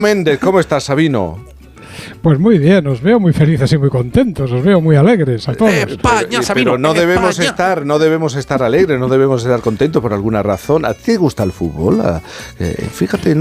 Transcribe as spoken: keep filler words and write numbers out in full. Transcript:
Méndez, ¿cómo estás, Sabino? Pues muy bien, os veo muy felices y muy contentos, os veo muy alegres a todos. España, Sabino, Pero no debemos España. estar, no debemos estar alegres, no debemos estar contentos por alguna razón. ¿A ti te gusta el fútbol? Eh, fíjate, no